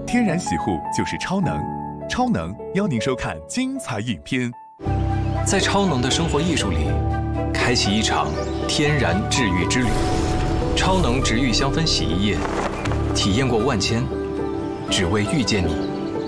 天然洗护就是超能，超能邀您收看精彩影片。 在超能的生活艺术里，开启一场天然治愈之旅。超能植愈香氛洗衣液，体验过万千，只为遇见你。